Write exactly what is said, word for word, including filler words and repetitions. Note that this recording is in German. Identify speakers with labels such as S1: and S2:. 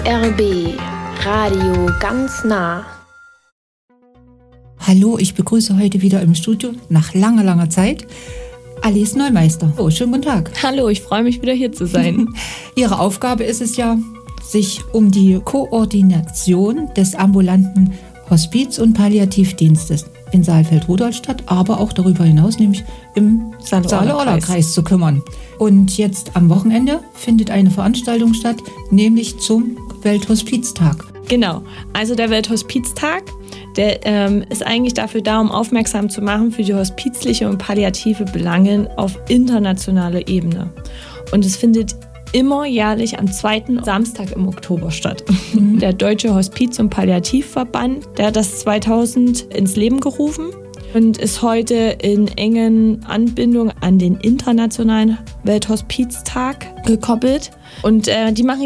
S1: R B Radio ganz nah.
S2: Hallo, ich begrüße heute wieder im Studio nach langer, langer Zeit Alice Neumeister. Oh, schönen guten Tag.
S3: Hallo, ich freue mich wieder hier zu sein.
S2: Ihre Aufgabe ist es ja, sich um die Koordination des ambulanten Hospiz- und Palliativdienstes in Saalfeld-Rudolstadt, aber auch darüber hinaus, nämlich im Saale-Orla-Kreis zu kümmern. Und jetzt am Wochenende findet eine Veranstaltung statt, nämlich zum Welthospiztag.
S3: Genau, also der Welthospiztag, der ähm, ist eigentlich dafür da, um aufmerksam zu machen für die hospizliche und palliative Belange auf internationaler Ebene. Und es findet immer jährlich am zweiten Samstag im Oktober statt. Mhm. Der Deutsche Hospiz- und Palliativverband, der hat das zweitausend ins Leben gerufen und ist heute in engen Anbindung an den internationalen Welthospiztag gekoppelt. Und äh, die machen